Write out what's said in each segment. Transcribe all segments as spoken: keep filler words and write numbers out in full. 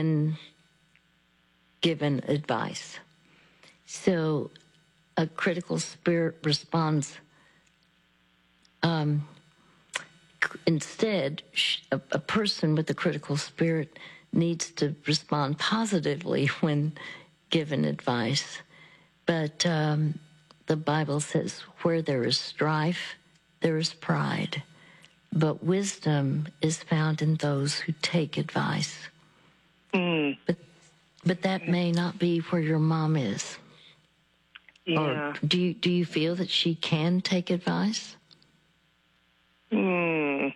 given advice. So a critical spirit responds, um, instead, a, a person with a critical spirit needs to respond positively when given advice. But um, the Bible says, where there is strife, there is pride. But wisdom is found in those who take advice. Mm. But but that may not be where your mom is. Yeah. Or do you, do you feel that she can take advice? Mm.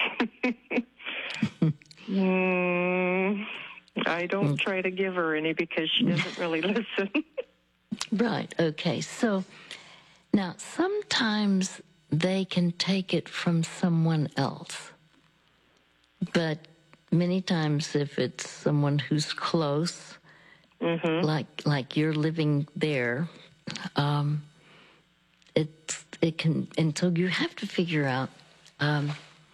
mm. I don't try to give her any because she doesn't really listen. Right, okay. So now sometimes they can take it from someone else. But many times if it's someone who's close, mm-hmm. like like you're living there, um, it, it can, and so you have to figure out um,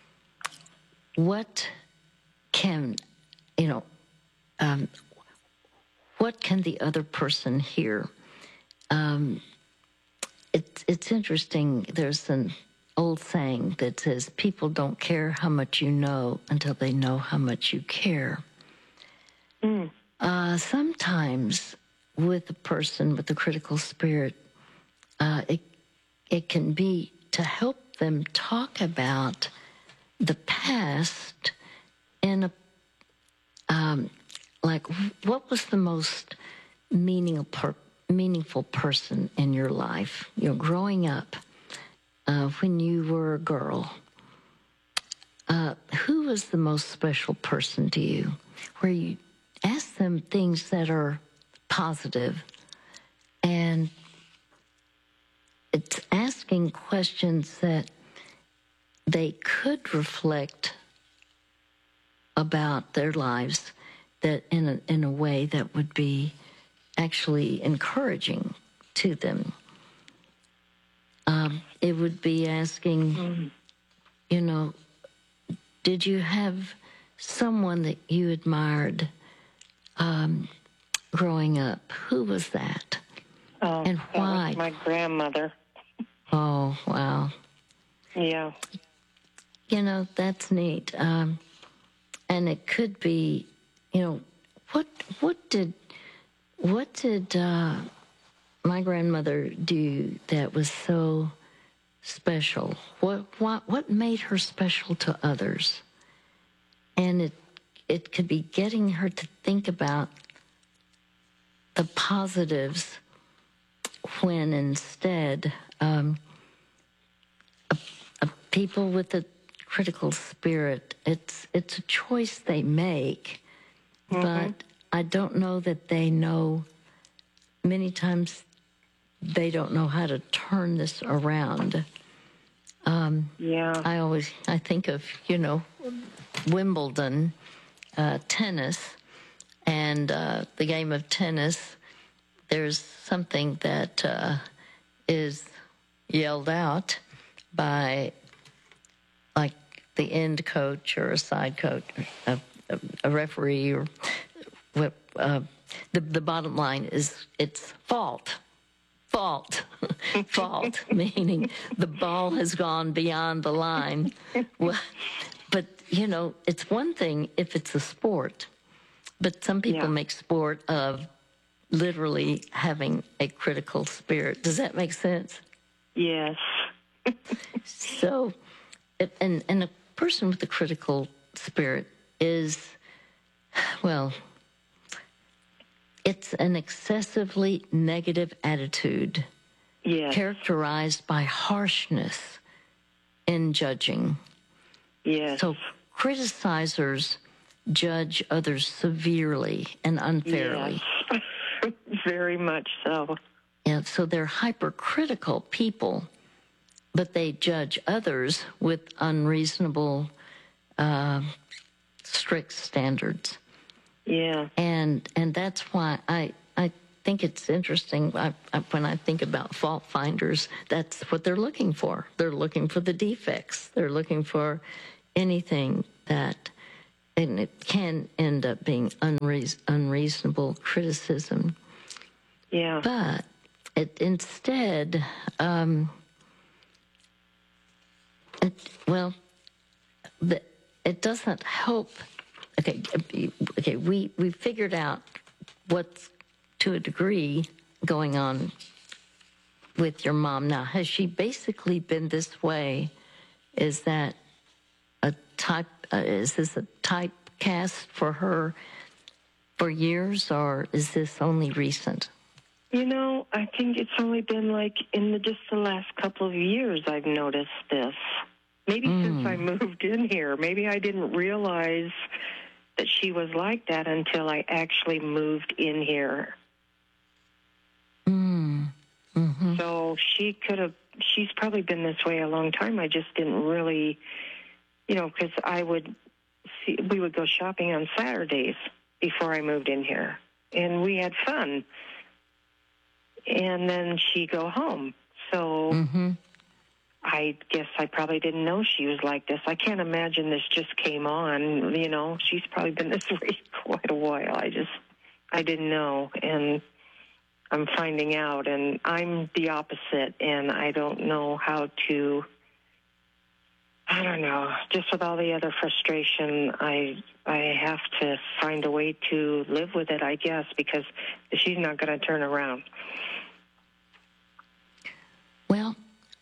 what can, you know, um, what can the other person hear? Um, it, it's interesting, there's an old saying that says, people don't care how much you know until they know how much you care. Mm. Uh, sometimes with a person with a critical spirit, uh, it, it can be to help them talk about the past in a, um, like, what was the most meaningful, per, meaningful person in your life? You know, growing up, uh, when you were a girl, uh, who was the most special person to you? Where you ask them things that are positive, and it's asking questions that they could reflect about their lives, that in a, in a way that would be actually encouraging to them. Um, it would be asking, mm. you know, did you have someone that you admired um, growing up? Who was that? Oh, and why? That was my grandmother. Oh, wow. Yeah. You know, that's neat. Um, and it could be, you know, what what did what did uh, my grandmother do that was so special? What what what made her special to others? And it it could be getting her to think about the positives when instead um, a, a people with a critical spirit, it's it's a choice they make, mm-hmm. but I don't know that they know, many times they don't know how to turn this around. Um, yeah. I always, I think of, you know, Wimbledon, uh, tennis, and uh, the game of tennis, there's something that uh, is yelled out by, like, the end coach or a side coach, a, a, a referee, or what. Uh, the the bottom line is it's fault, fault, fault, meaning the ball has gone beyond the line. Well, but you know, it's one thing if it's a sport, but some people yeah. make sport of literally having a critical spirit. Does that make sense? Yes. So, and and a person with a critical spirit is, well, it's an excessively negative attitude, yes. characterized by harshness in judging. Yes. So criticizers judge others severely and unfairly. Yes. Very much so. And so they're hypercritical people, but they judge others with unreasonable, uh, strict standards. Yeah. And and that's why I, I think it's interesting. I, I, when I think about fault finders, that's what they're looking for. They're looking for the defects. They're looking for anything that and it can end up being unreas- unreasonable criticism. Yeah. But it instead, um, it, well, the, it doesn't help. Okay, okay, we we figured out what's to a degree going on with your mom now. Has she basically been this way? Is that a type? Uh, is this a typecast for her for years, or is this only recent? You know, I think it's only been like in the, just the last couple of years I've noticed this. Maybe mm. since I moved in here. Maybe I didn't realize that she was like that until I actually moved in here. Mm. Mm-hmm. So she could have, she's probably been this way a long time. I just didn't really, you know, because I would see, we would go shopping on Saturdays before I moved in here. And we had fun. And then she'd go home. So mm-hmm. I guess I probably didn't know she was like this. I can't imagine this just came on, you know. She's probably been this way quite a while. I just, I didn't know. And I'm finding out. And I'm the opposite. And I don't know how to, I don't know. Just with all the other frustration, I I have to find a way to live with it, I guess, because she's not going to turn around. Well,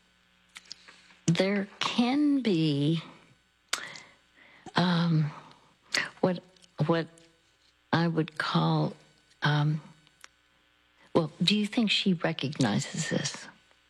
there can be um, what what I would call. Um, well, do you think she recognizes this?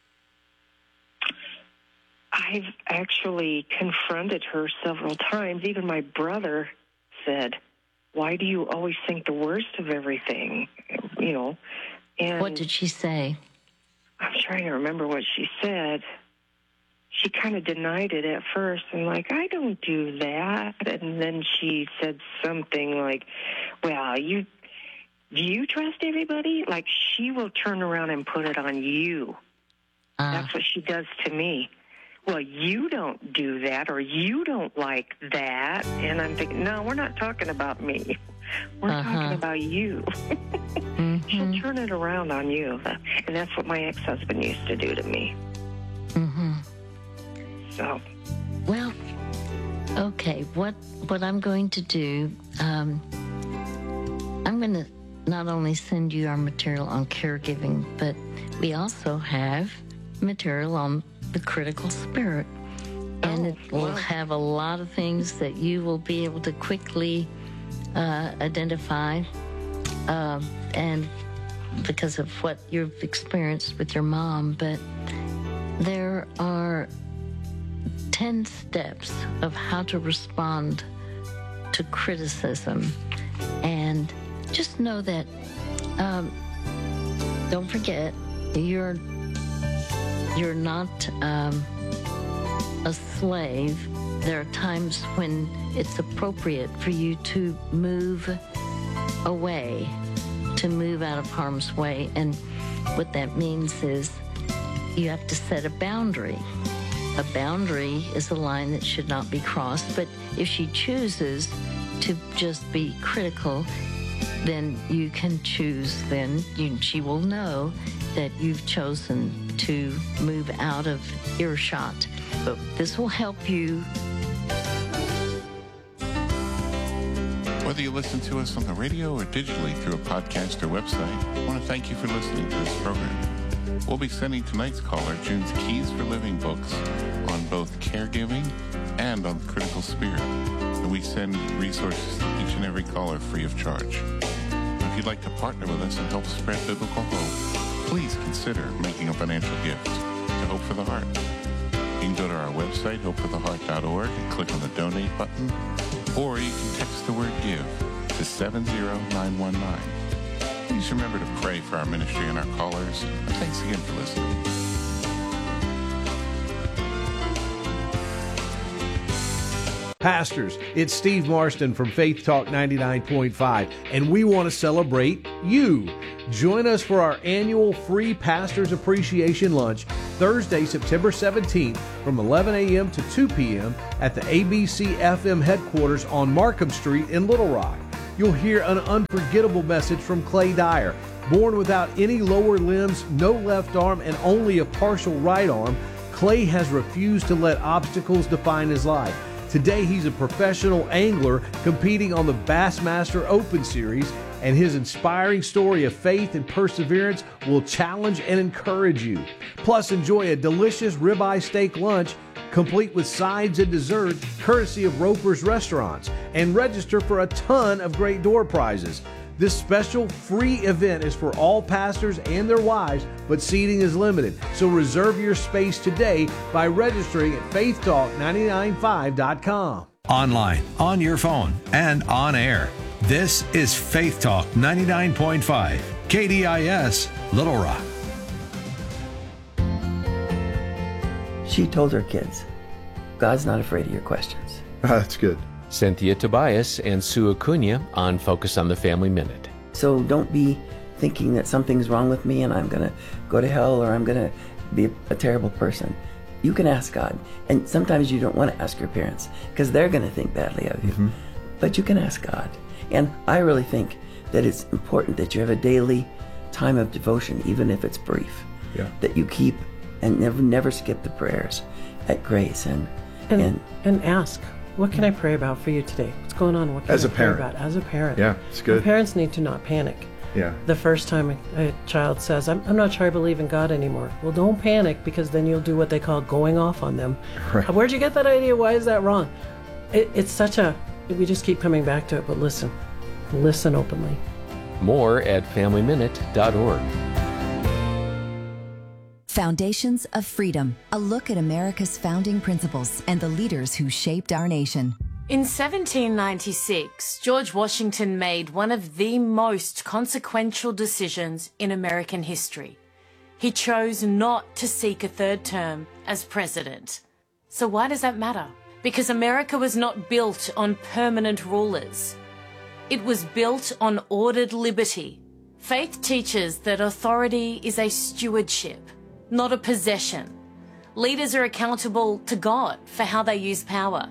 I've actually confronted her several times. Even my brother said, "Why do you always think the worst of everything?" You know. And what did she say? I'm trying to remember what she said. She kind of denied it at first and like, I don't do that. And then she said something like, well, you, do you trust everybody? Like she will turn around and put it on you. Uh. That's what she does to me. Well, you don't do that or you don't like that. And I'm thinking, no, we're not talking about me. We're uh-huh. talking about you. mm-hmm. She'll turn it around on you. And that's what my ex-husband used to do to me. Mm-hmm. So. Well, okay. What what I'm going to do, um, I'm going to not only send you our material on caregiving, but we also have material on the critical spirit. And oh, it will wow. have a lot of things that you will be able to quickly uh, identify. Uh, and because of what you've experienced with your mom, but there are ten steps of how to respond to criticism. And just know that, um, don't forget, you're you're not um, a slave. There are times when it's appropriate for you to move away, to move out of harm's way. And what that means is you have to set a boundary. A boundary is a line that should not be crossed, but if she chooses to just be critical, then you can choose, then you, she will know that you've chosen to move out of earshot. But this will help you. Whether you listen to us on the radio or digitally through a podcast or website, I want to thank you for listening to this program. We'll be sending tonight's caller June's Keys for Living books on both caregiving and on the critical spirit. And we send resources to each and every caller free of charge. If you'd like to partner with us and help spread biblical hope, please consider making a financial gift to Hope for the Heart. You can go to our website, hope for the heart dot org, and click on the donate button, or you can text the word give to seven zero nine one nine. Please remember to pray for our ministry and our callers. And thanks again for listening. Pastors, it's Steve Marston from Faith Talk ninety-nine point five, and we want to celebrate you. Join us for our annual free Pastors Appreciation Lunch Thursday, September seventeenth from eleven a.m. to two p.m. at the A B C F M headquarters on Markham Street in Little Rock. You'll hear an unforgettable message from Clay Dyer. Born without any lower limbs, no left arm, and only a partial right arm, Clay has refused to let obstacles define his life. Today, he's a professional angler competing on the Bassmaster Open Series, and his inspiring story of faith and perseverance will challenge and encourage you. Plus, enjoy a delicious ribeye steak lunch complete with sides and dessert courtesy of Roper's Restaurants, and register for a ton of great door prizes. This special free event is for all pastors and their wives, but seating is limited. So reserve your space today by registering at faith talk nine nine five dot com. Online, on your phone, and on air. This is Faith Talk ninety-nine point five, K D I S, Little Rock. She told her kids, God's not afraid of your questions. That's good. Cynthia Tobias and Sue Acuna on Focus on the Family Minute. So don't be thinking that something's wrong with me and I'm going to go to hell or I'm going to be a, a terrible person. You can ask God. And sometimes you don't want to ask your parents because they're going to think badly of you. Mm-hmm. But you can ask God. And I really think that it's important that you have a daily time of devotion, even if it's brief. Yeah. That you keep and never never skip the prayers at Grace. And And, and, and ask. What can I pray about for you today? What's going on? What can As I a pray parent. about as a parent? Yeah, it's good. And parents need to not panic. Yeah. The first time a, a child says, I'm, I'm not sure I believe in God anymore. Well, don't panic, because then you'll do what they call going off on them. Right. Where'd you get that idea? Why is that wrong? It, it's such a, we just keep coming back to it, but listen. Listen openly. More at family minute dot org. Foundations of Freedom, a look at America's founding principles and the leaders who shaped our nation. In seventeen ninety-six, George Washington made one of the most consequential decisions in American history. He chose not to seek a third term as president. So why does that matter? Because America was not built on permanent rulers. It was built on ordered liberty. Faith teaches that authority is a stewardship, not a possession. Leaders are accountable to God for how they use power.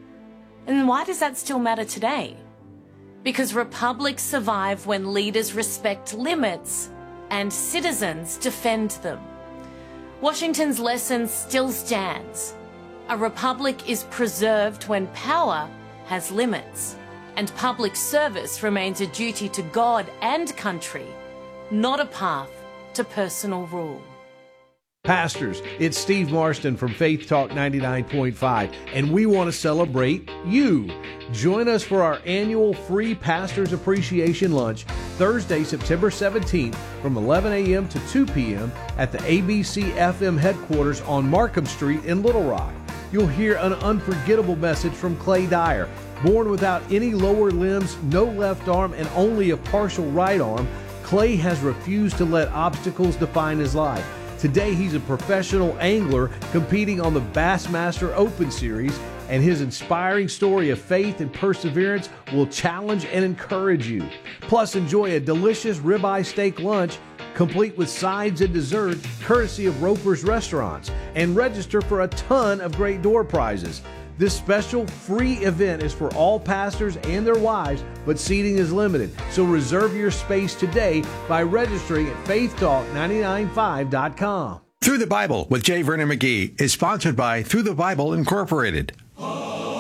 And why does that still matter today? Because republics survive when leaders respect limits and citizens defend them. Washington's lesson still stands. A republic is preserved when power has limits, and public service remains a duty to God and country, not a path to personal rule. Pastors, it's Steve Marston from Faith Talk ninety-nine point five, and we want to celebrate you. Join us for our annual free Pastors Appreciation Lunch Thursday, September seventeenth from eleven a.m. to two p.m. at the A B C F M headquarters on Markham Street in Little Rock. You'll hear an unforgettable message from Clay Dyer. Born without any lower limbs, no left arm, and only a partial right arm, Clay has refused to let obstacles define his life. Today, he's a professional angler competing on the Bassmaster Open Series, and his inspiring story of faith and perseverance will challenge and encourage you. Plus, enjoy a delicious ribeye steak lunch complete with sides and dessert courtesy of Roper's Restaurants, and register for a ton of great door prizes. This special free event is for all pastors and their wives, but seating is limited. So reserve your space today by registering at faith talk nine nine five dot com. Through the Bible with J. Vernon McGee is sponsored by Through the Bible Incorporated.